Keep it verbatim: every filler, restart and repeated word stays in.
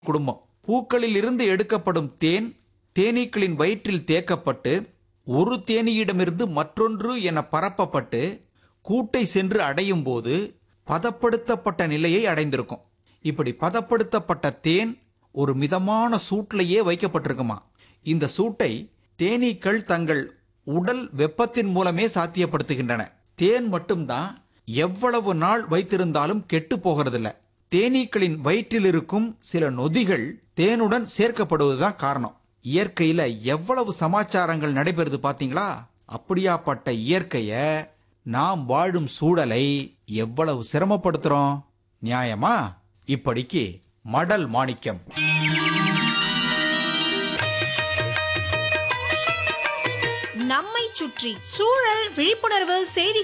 குடும்பம். பூக்களில் இருந்து எடுக்கப்படும் தேன் தேனீக்களின் வயிற்றில் தேக்கப்பட்டு ஒரு தேனீயிடமிருந்து மற்றொன்று என பரப்பப்பட்டு கூட்டை சென்று அடையும் போது பதப்படுத்தப்பட்ட நிலையை அடைந்திருக்கும். இப்படி பதப்படுத்தப்பட்ட தேன் ஒரு மிதமான சூட்டிலேயே வைக்கப்பட்டிருக்குமா. இந்த சூட்டை தேனீக்கள் தங்கள் உடல் வெப்பத்தின் மூலமே சாத்தியப்படுத்துகின்றன. தேன் மட்டும்தான் எவ்வளவு நாள் வைத்திருந்தாலும் கெட்டு போகிறதில்ல. தேனீக்களின் வயிற்றில் இருக்கும் சில நொதிகள் தேனுடன் சேர்க்கப்படுவதுதான் காரணம். இயற்கையில எவ்வளவு சமாச்சாரங்கள் நடைபெறுது பாத்தீங்களா? அப்படியாப்பட்ட இயற்கைய நாம் வாழும் சூழலை எவ்வளவு சிரமப்படுத்துறோம். நியாயமா? இப்படிக்கு மடல் மாணிக்கம். நம்மை சுற்றி சூழல் விழிப்புணர்வு செய்தி